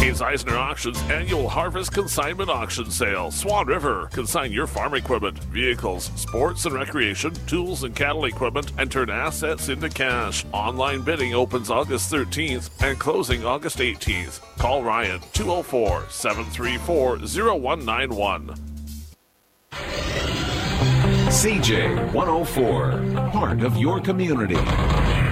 Hayes Eisner Auctions Annual Harvest Consignment Auction Sale. Swan River. Consign your farm equipment, vehicles, sports and recreation, tools and cattle equipment, and turn assets into cash. Online bidding opens August 13th and closing August 18th. Call Ryan 204-734-0191. CJ 104, part of your community.